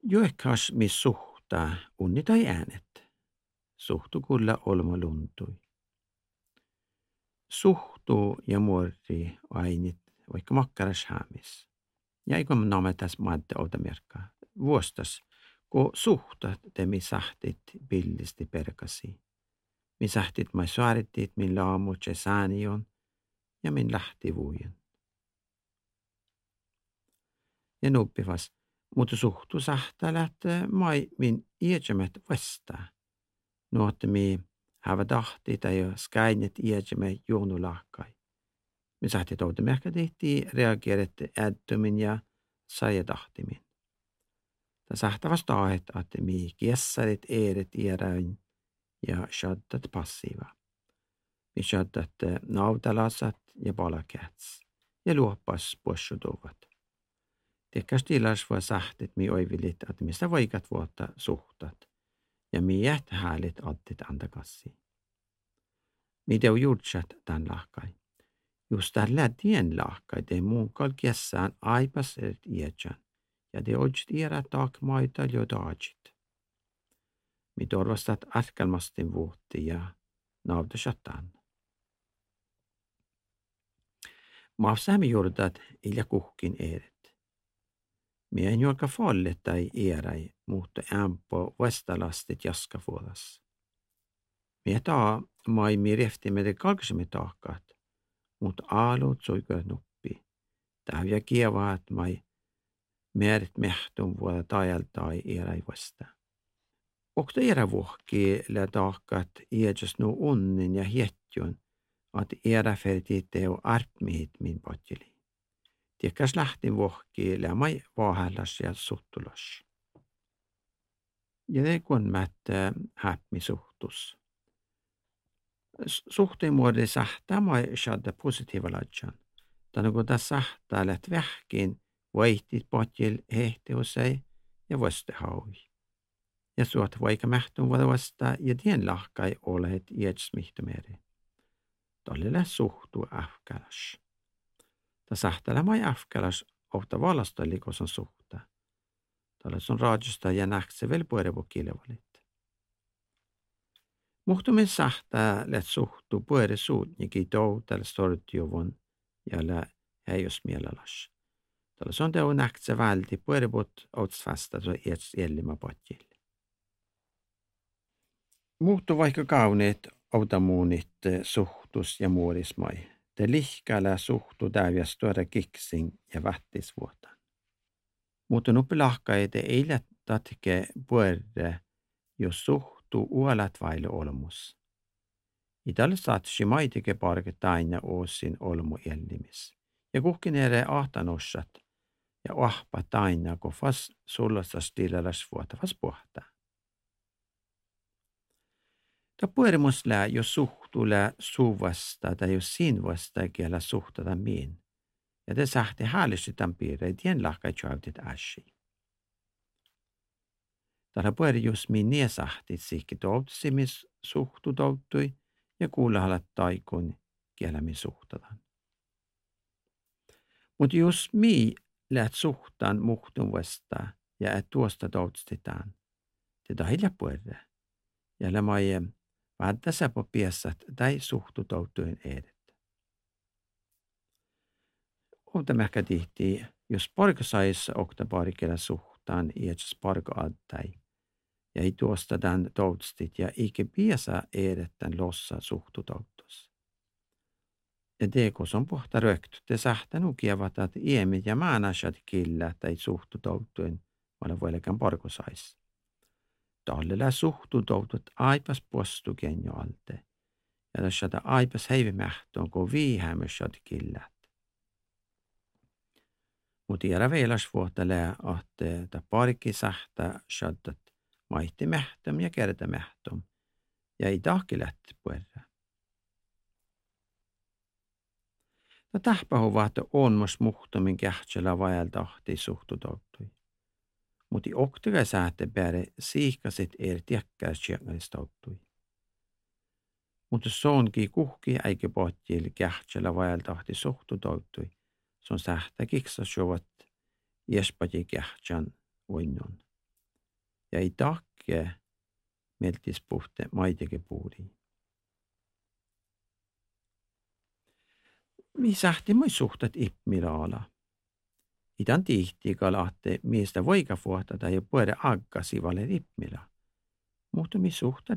Juekkas mis suhtaa unni tai äänet. Suhtu kulla olmo luntui. Suhtuu ja muori ainit vaikka makkaras haamis. Jäikom nametas maadde outamerkkaa. Vuostas, kun suhtat te mi sahtit pillisti perkasi. Mi sahtit mai saarittit min laamut ja säänion ja min lähti vuojen. Ja nuppivas, mutta suhtu sahtalat mai min iätsämät vastaa. Nuotte mi hava tahti tai skäinet iätsämä juonulahkai. Me sahti toutemehkä tehtiin reageerit äddymin ja sajatahtimin. Ta sahtavas tahet, että mi kiessarit eeret iäräin ja shaddat passiva. Mi shaddat nautalasat ja palakäts ja luoppas puossutovat. Tekkäs tilas voi sahtit mi oivilit, että mistä vaikat vuotta suhtat ja mi jäht häälit attit antakassi. Mi teu juutsat tämän lahkai. Just tällä tien lahkai te muun kalkiessaan aipas eret iätsän ja te ojt iärä taak maita jo daajit. Mi torvastat atkalmastin vuotti ja naudasatan. Maafsäämi juurdat ilja kuhkin eeret. Mi en juolka falle tai iäräi, mutta ämpö vastalastit jaskavuodas. Mi taa mai mi rehtimme kalkisimme taakkaat, mutta aalut suikö nuppi. Tähviä kievaat mai määrit mehtun vuoda tajaltai iäräi vasta. Okta iärä vuohki lä taakkaat iätsäs nu unnin ja hietjun, at iärä ferti teo arpmihit min potjeli. Tiekkäs lähtin vuohki lä mai vaahallas ja suttulas. Ja ne kun mättä häpmi suhtus. Suhteen muodin sähtää mai shadda positiivaladjan. Tänä kun tässä sähtää läht vähkin, vaihtit potjel hehteusei ja vastahaui. Ja suot vaikka mähtun vuoda vasta ja tien lahkai olet iätsmihtomeri. Tollille suhtuu afkalas. Ta sähtälä mai afkalas ofta valastollikos on suhta. Tällä on raadiosta ja nähtse vel puerevo kilevalit. Muhtumin sähtää läht suhtuu puere suutnikin toutal sortiovon ja lä häijos mielalas. Tällä on teo nähtse välti puerebot outsfasta so iäts jäljimä potjille. Muhtu vaikka kauneet outamuunit suhtus ja muodismai. Te lihkälä suhtu täyjäs tuoda kiksin ja vähtisvuotan. Mutta nuppilahkaite ei lähtatke puerde, jos suhtu uolat vaille olmus. Italle saatsi maitike parket aina oosin olmu ellimis. Ja kuhkin ere ahtanossat ja ahpa aina, kun fas sullastas tilalas vuotavas pohtaa. Ta puerimus lää, jos suhtu lää suvasta tai jos siin vasta kielä suhtada miin. Ja te sähti häälisesti tämän piirreet jen lahkai tjautit äsi. Tällä pueri just miin nie sähti siikki toutisimis suhtu touttui ja kuulahalat taikun kielä suhtadan. Mutta jos mii läht suhtaan muhtun vasta ja et tuosta toutistitaan, te hilja puerre. Ja lämai vääntäsä po piessat tai suhtu touttujen edet. Ota mähkä tihti, jos parka saissa okta parikella suhtaan iätsä parka adtai. Ja ei tuosta tämän toutstit ja eikä piesä edettän lossa suhtu touttus. Ja tekos on pohta rökty, te sähtän ukievat, että iemit ja määnäsät killä tai suhtu touttujen, vaan voilekaan parko saissa. Tallella suhtu toutut aipas postu genjo alte. Ja tässä aipas heivimähtoon, kun viihämmössät killät. Mutta iärä veilas vuotta lää, että parikki sähtää shaddat maihti mähtöm ja kertamähtöm. Ja ei tahki lähti puerra. Ta tähpähu vaata onmus muhtomin kähtsellä vajalta ahti suhtu touttui. Mutta oktiga säätte pääre siihkasit tiekkäis tjekkalistauttui. Mutta sonki kuhki äike potjil kähtsellä vajaltahti suhtutauttui. Se on sähtä kiksasjovat jespati kähtsän oinnon. ja ei tahke meltis puhte maidege puuri. Mi sähti moi suhtat ipmilaala. Idan tihti kalahte miestä voika fuhtada ja puede agga sivale ipmila. Mutta mi suhtat